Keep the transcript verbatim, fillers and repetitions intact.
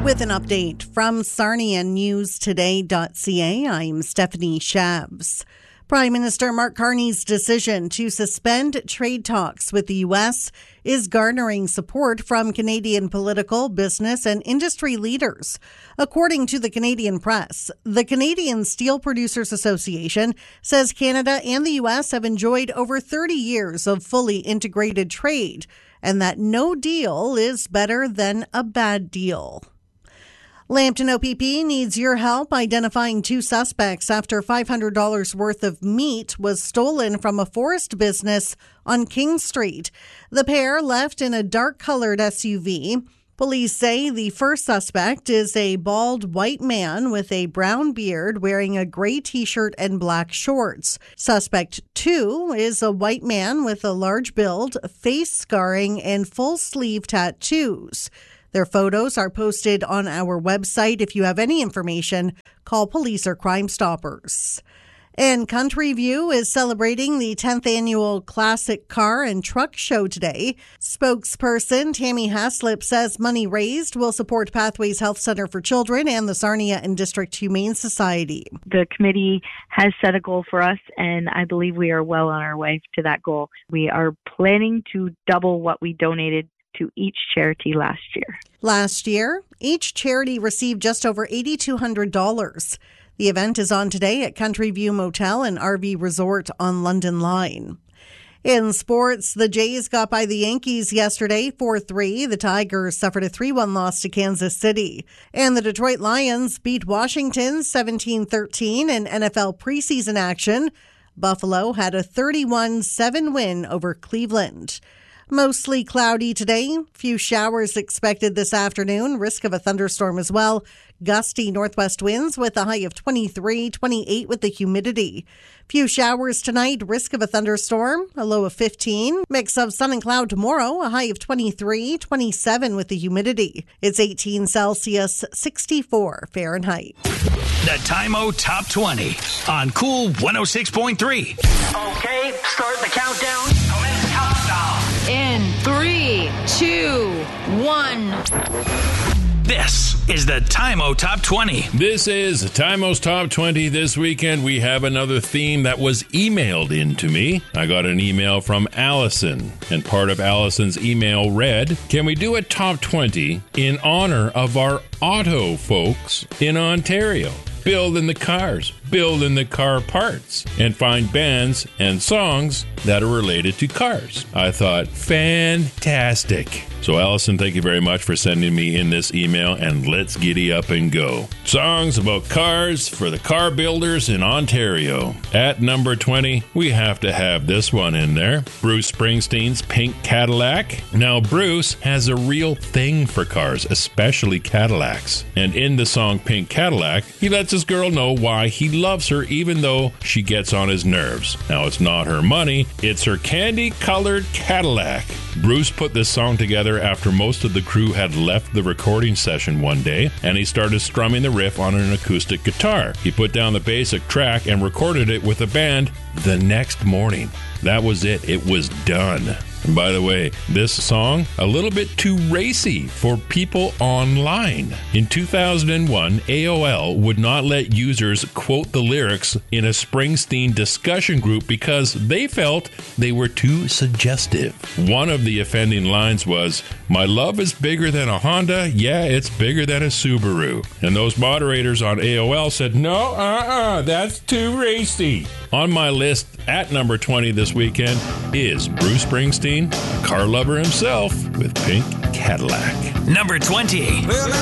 With an update from Sarnia News Today dot C A, I'm Stephanie Shabs. Prime Minister Mark Carney's decision to suspend trade talks with the U S is garnering support from Canadian political, business, and industry leaders. According to the Canadian press, the Canadian Steel Producers Association says Canada and the U S have enjoyed over thirty years of fully integrated trade, and that no deal is better than a bad deal. Lambton O P P needs your help identifying two suspects after five hundred dollars worth of meat was stolen from a forest business on King Street. The pair left in a dark-colored S U V. Police say the first suspect is a bald white man with a brown beard wearing a gray T-shirt and black shorts. Suspect two is a white man with a large build, face scarring, and full-sleeve tattoos. Their photos are posted on our website. If you have any information, call police or Crime Stoppers. And Country View is celebrating the tenth annual Classic Car and Truck Show today. Spokesperson Tammy Haslip says money raised will support Pathways Health Center for Children and the Sarnia and District Humane Society. The committee has set a goal for us, and I believe we are well on our way to that goal. We are planning to double what we donated to each charity last year. Last year, each charity received just over eight thousand two hundred dollars. The event is on today at Country View Motel and R V Resort on London Line. In sports, the Jays got by the Yankees yesterday four three. The Tigers suffered a three one loss to Kansas City. And the Detroit Lions beat Washington seventeen thirteen in N F L preseason action. Buffalo had a thirty-one seven win over Cleveland. Mostly cloudy today. Few showers expected this afternoon. Risk of a thunderstorm as well. Gusty northwest winds with a high of twenty-three, twenty-eight with the humidity. Few showers tonight. Risk of a thunderstorm. A low of fifteen. Mix of sun and cloud tomorrow. A high of twenty-three, twenty-seven with the humidity. It's eighteen Celsius, sixty-four Fahrenheit. The Time-O Top twenty on Cool one oh six point three. Okay, start the countdown. Commence countdown. In three, two, one. This is the Time-O Top twenty. This is Time-O's Top twenty. This weekend, we have another theme that was emailed in to me. I got an email from Allison, and part of Allison's email read, can we do a Top twenty in honor of our auto folks in Ontario? Building the cars, building the car parts, and find bands and songs that are related to cars. I thought, fantastic. So Allison, thank you very much for sending me in this email, and let's giddy up and go. Songs about cars for the car builders in Ontario. At number twenty, we have to have this one in there. Bruce Springsteen's Pink Cadillac. Now, Bruce has a real thing for cars, especially Cadillacs. And in the song Pink Cadillac, he lets his girl know why he loves her even though she gets on his nerves. Now, it's not her money, it's her candy-colored Cadillac. Bruce put this song together after most of the crew had left the recording session one day, and he started strumming the riff on an acoustic guitar. He put down the basic track and recorded it with a band the next morning. That was it. It was done. And by the way, this song, a little bit too racy for people online. In two thousand one, A O L would not let users quote the lyrics in a Springsteen discussion group because they felt they were too suggestive. One of the offending lines was, "My love is bigger than a Honda, yeah, it's bigger than a Subaru." And those moderators on A O L said, no, uh-uh, that's too racy. On my list at number twenty this weekend is Bruce Springsteen, car lover himself, with Pink Cadillac. Number twenty.